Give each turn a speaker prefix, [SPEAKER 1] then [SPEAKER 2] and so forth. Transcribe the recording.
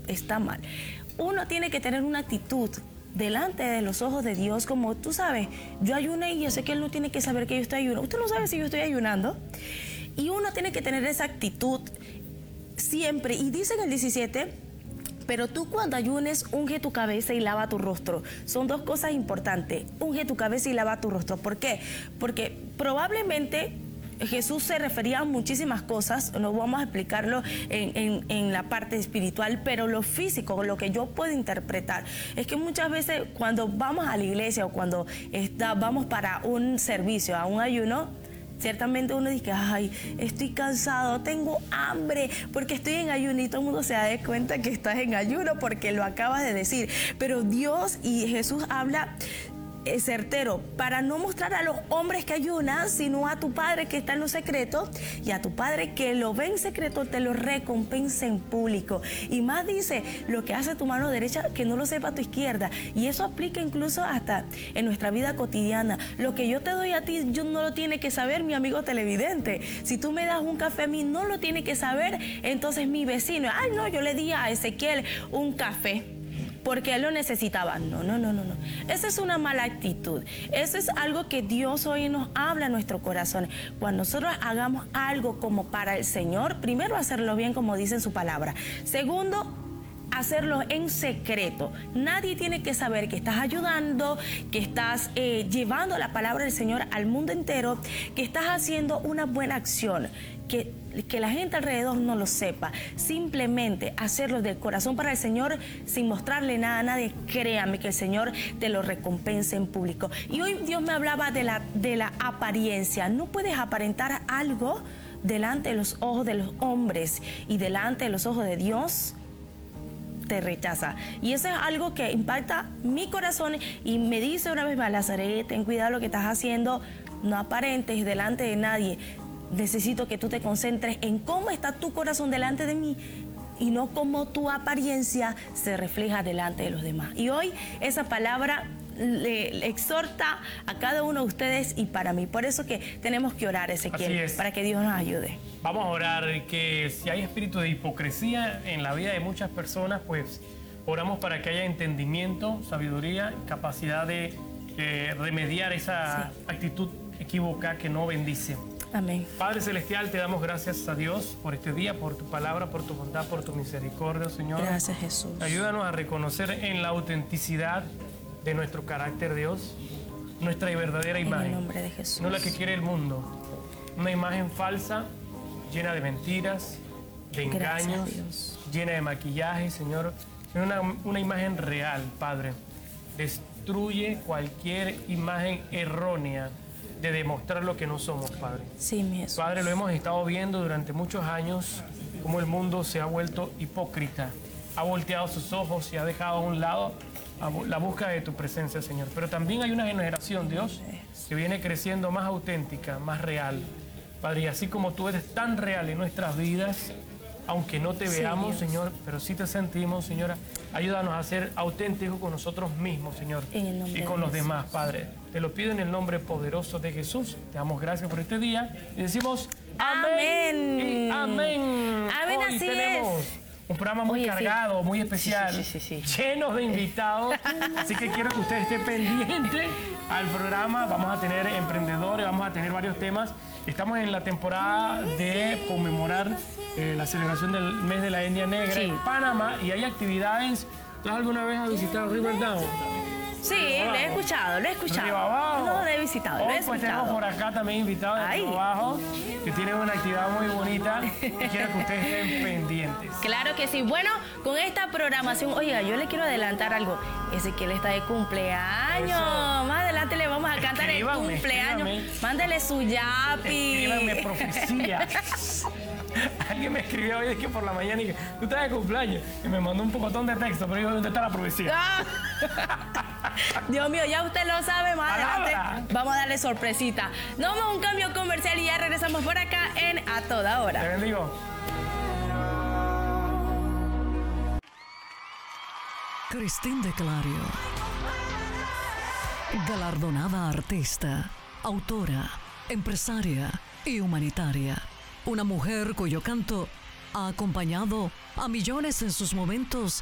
[SPEAKER 1] está mal. Uno tiene que tener una actitud delante de los ojos de Dios, como tú sabes, yo ayuné y yo sé que Él no tiene que saber que yo estoy ayunando. Usted no sabe si yo estoy ayunando. Y uno tiene que tener esa actitud siempre. Y dice en el 17, pero tú cuando ayunes, unge tu cabeza y lava tu rostro. Son dos cosas importantes. Unge tu cabeza y lava tu rostro. ¿Por qué? Porque probablemente Jesús se refería a muchísimas cosas, no vamos a explicarlo en la parte espiritual, pero lo físico, lo que yo puedo interpretar, es que muchas veces cuando vamos a la iglesia o cuando vamos para un servicio, a un ayuno, ciertamente uno dice, ay, estoy cansado, tengo hambre, porque estoy en ayuno, y todo el mundo se da cuenta que estás en ayuno porque lo acabas de decir. Pero Dios y Jesús habla certero, para no mostrar a los hombres que ayunan, sino a tu Padre que está en lo secreto, y a tu Padre que lo ve en secreto te lo recompensa en público. Y más dice, lo que hace tu mano derecha, que no lo sepa tu izquierda. Y eso aplica incluso hasta en nuestra vida cotidiana. Lo que yo te doy a ti, yo no lo tiene que saber mi amigo televidente. Si tú me das un café a mí, no lo tiene que saber entonces mi vecino. Ay, no, yo le di a Ezequiel un café porque él lo necesitaba. No. Esa es una mala actitud. Eso es algo que Dios hoy nos habla en nuestro corazón. Cuando nosotros hagamos algo como para el Señor, primero hacerlo bien como dice en su palabra. Segundo, hacerlo en secreto. Nadie tiene que saber que estás ayudando, que estás llevando la palabra del Señor al mundo entero, que estás haciendo una buena acción, que la gente alrededor no lo sepa. Simplemente hacerlo del corazón para el Señor sin mostrarle nada a nadie. Créame que el Señor te lo recompensa en público. Y hoy Dios me hablaba de la apariencia. No puedes aparentar algo delante de los ojos de los hombres y delante de los ojos de Dios. Te rechaza. Y eso es algo que impacta mi corazón y me dice una vez más, Nazaret, ten cuidado lo que estás haciendo, no aparentes delante de nadie. Necesito que tú te concentres en cómo está tu corazón delante de mí y no cómo tu apariencia se refleja delante de los demás. Y hoy esa palabra le exhorta a cada uno de ustedes y para mí. Por eso que tenemos que orar, Ezequiel, para que Dios nos ayude.
[SPEAKER 2] Vamos a orar que si hay espíritu de hipocresía en la vida de muchas personas, pues oramos para que haya entendimiento, sabiduría, capacidad de remediar esa actitud equívoca que no bendice.
[SPEAKER 1] Amén.
[SPEAKER 2] Padre Celestial, te damos gracias a Dios por este día, por tu palabra, por tu bondad, por tu misericordia, Señor.
[SPEAKER 1] Gracias, Jesús.
[SPEAKER 2] Ayúdanos a reconocer en la autenticidad de nuestro carácter, Dios, nuestra verdadera imagen.
[SPEAKER 1] En el nombre de Jesús.
[SPEAKER 2] No la que quiere el mundo. Una imagen falsa, llena de mentiras, de engaños, llena de maquillaje, Señor. Una imagen real, Padre. Destruye cualquier imagen errónea de demostrar lo que no somos, Padre.
[SPEAKER 1] Sí, mi Jesús.
[SPEAKER 2] Padre, lo hemos estado viendo durante muchos años, cómo el mundo se ha vuelto hipócrita, ha volteado sus ojos y ha dejado a un lado la búsqueda de tu presencia, Señor. Pero también hay una generación, Dios, que viene creciendo más auténtica, más real. Padre, y así como tú eres tan real en nuestras vidas, aunque no te veamos, Dios, Señor, pero sí te sentimos, Señora, ayúdanos a ser auténticos con nosotros mismos, Señor, y con los demás, Padre. Te lo pido en el nombre poderoso de Jesús. Te damos gracias por este día y decimos amén. Y amén.
[SPEAKER 1] Amén,
[SPEAKER 2] hoy
[SPEAKER 1] así
[SPEAKER 2] tenemos un programa muy cargado, muy especial, lleno de invitados. Así que quiero que usted esté pendiente al programa. Vamos a tener emprendedores, vamos a tener varios temas. Estamos en la temporada de conmemorar la celebración del mes de la India Negra en Panamá y hay actividades. ¿Tú alguna vez has visitado Riverdown?
[SPEAKER 1] Sí, lo he escuchado.
[SPEAKER 2] Río Abajo.
[SPEAKER 1] No, lo he visitado, lo he
[SPEAKER 2] pues tenemos por acá también invitados de Río Abajo que tienen una actividad muy bonita y quiero que ustedes estén pendientes.
[SPEAKER 1] Claro que sí. Bueno, con esta programación, oiga, yo le quiero adelantar algo. Ezequiel está de cumpleaños. Eso. Más adelante le vamos a cantar el cumpleaños. Mándale su yapi.
[SPEAKER 2] Escríbanme profecía. Alguien me escribió hoy, es que por la mañana, y que tú estás de cumpleaños. Y me mandó un pocotón de texto, pero digo, ¿dónde está la profecía?
[SPEAKER 1] Dios mío, ya usted lo sabe, más adelante vamos a darle sorpresita. Nos vamos a un cambio comercial y ya regresamos por acá en A Toda Hora.
[SPEAKER 2] Te bendigo.
[SPEAKER 3] Cristín de Clario, galardonada artista, autora, empresaria y humanitaria. Una mujer cuyo canto ha acompañado a millones en sus momentos